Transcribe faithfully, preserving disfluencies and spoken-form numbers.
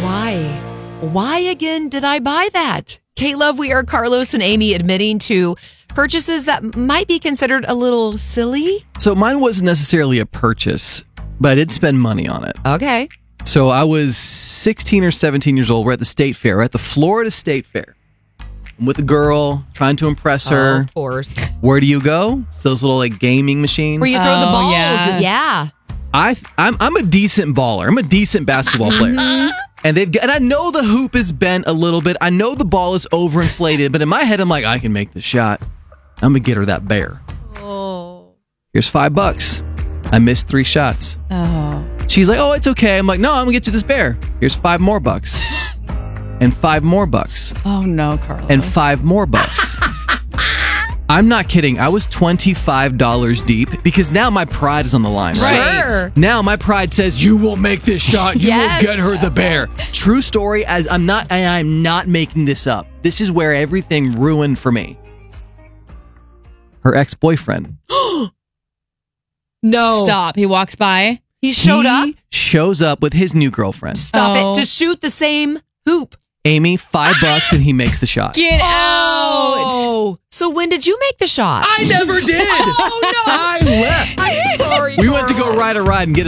Why? Why again did I buy that? K-Love, we are Carlos and Amy admitting to purchases that might be considered a little silly. So mine wasn't necessarily a purchase, but I did spend money on it. Okay. So I was sixteen or seventeen years old. We're at the state fair. We're at the Florida State Fair. I'm with a girl, trying to impress her. Oh, of course. Where do you go? Those little like gaming machines. Where you throw Oh, the balls. yeah. Yeah. I I'm I'm a decent baller. I'm a decent basketball player. And they've got, and I know the hoop is bent a little bit. I know the ball is overinflated, but in my head I'm like, I can make the shot. I'm gonna get her that bear. Oh. Here's five bucks. I missed three shots. Oh. She's like, oh, it's okay. I'm like, no, I'm gonna get you this bear. Here's five more bucks. And five more bucks. Oh, no, Carlos. And five more bucks. I'm not kidding. I was twenty-five dollars deep because now my pride is on the line. Right? Sure. Now my pride says you will make this shot. You Yes. will get her the bear. True story. As I'm not, and I'm not making this up. This is where everything ruined for me. Her ex-boyfriend. No. Stop. He walks by. He showed he up. Shows up with his new girlfriend. Stop Oh. it. To shoot the same hoop. Amy, five bucks, and he makes the shot. Get out. Oh. So when did you make the shot? I never did. Oh, no. I left. I'm sorry. We went to go Carlos. ride a ride and get a